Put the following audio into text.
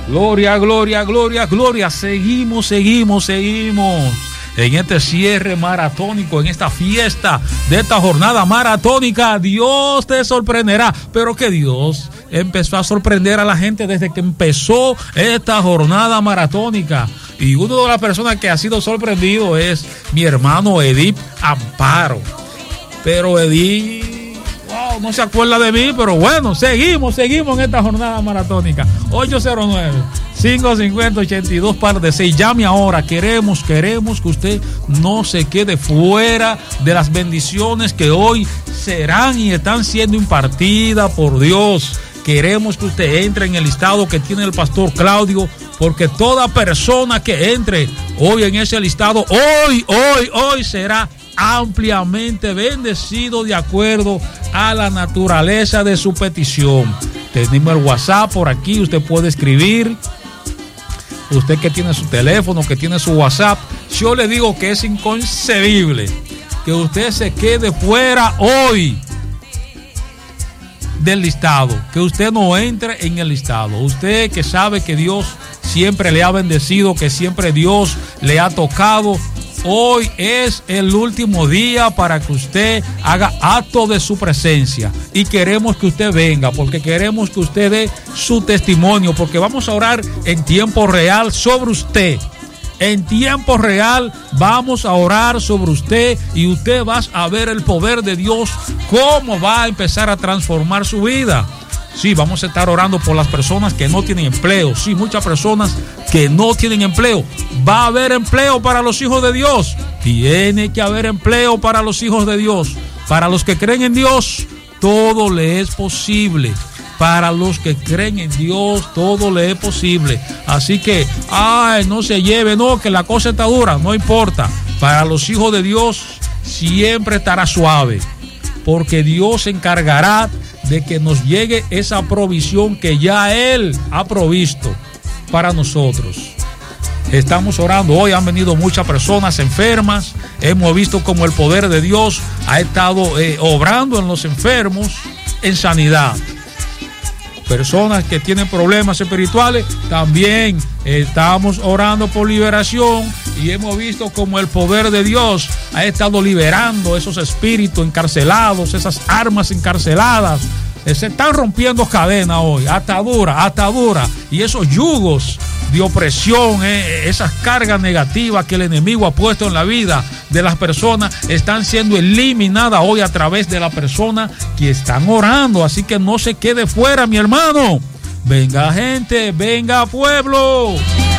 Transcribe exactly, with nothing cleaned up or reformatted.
Gloria, gloria, gloria, gloria. Seguimos, seguimos, seguimos en este cierre maratónico, en esta fiesta de esta jornada maratónica. Dios te sorprenderá, pero que Dios empezó a sorprender a la gente desde que empezó esta jornada maratónica. Y una de las personas que ha sido sorprendido es mi hermano Edith Amparo. Pero Edith, wow, no se acuerda de mí, pero bueno, seguimos, seguimos en esta jornada maratónica. ocho cero nueve, cinco cinco cero, ocho dos par de seis. Llame ahora. Queremos, queremos que usted no se quede fuera de las bendiciones que hoy serán y están siendo impartidas por Dios. Queremos que usted entre en el listado que tiene el pastor Claudio, porque toda persona que entre hoy en ese listado, hoy, hoy, hoy será ampliamente bendecido de acuerdo a la naturaleza de su petición. Tenemos el WhatsApp por aquí, usted puede escribir. Usted que tiene su teléfono, que tiene su WhatsApp, yo le digo que es inconcebible que usted se quede fuera hoy del listado, que usted no entre en el listado. Usted que sabe que Dios siempre le ha bendecido, que siempre Dios le ha tocado, hoy es el último día para que usted haga acto de su presencia y queremos que usted venga, porque queremos que usted dé su testimonio, porque vamos a orar en tiempo real sobre usted. En tiempo real vamos a orar sobre usted y usted va a ver el poder de Dios, cómo va a empezar a transformar su vida. Sí, vamos a estar orando por las personas que no tienen empleo. Sí, muchas personas que no tienen empleo. Va a haber empleo para los hijos de Dios. Tiene que haber empleo para los hijos de Dios. Para los que creen en Dios, todo le es posible. Para los que creen en Dios, todo le es posible. Así que, ay, no se lleve, no, que la cosa está dura, no importa. Para los hijos de Dios, siempre estará suave, porque Dios se encargará de que nos llegue esa provisión que ya Él ha provisto para nosotros. Estamos orando. Hoy han venido muchas personas enfermas. Hemos visto cómo el poder de Dios ha estado eh, obrando en los enfermos en sanidad. Personas que tienen problemas espirituales, también estamos orando por liberación y hemos visto cómo el poder de Dios ha estado liberando esos espíritus encarcelados, esas armas encarceladas. Se están rompiendo cadenas hoy, ataduras, ataduras, y esos yugos de opresión, eh, esas cargas negativas que el enemigo ha puesto en la vida de las personas están siendo eliminadas hoy a través de la persona que están orando. Así que no se quede fuera, mi hermano. Venga gente, venga pueblo.